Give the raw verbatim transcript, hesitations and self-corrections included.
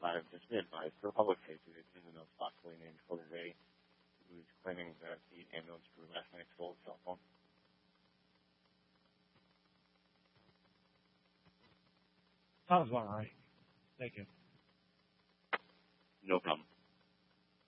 I've just been advised for public safety that there's a possibly named Jose who's claiming that the ambulance crew last night stole his cell phone. Sounds about right. Thank you. No problem.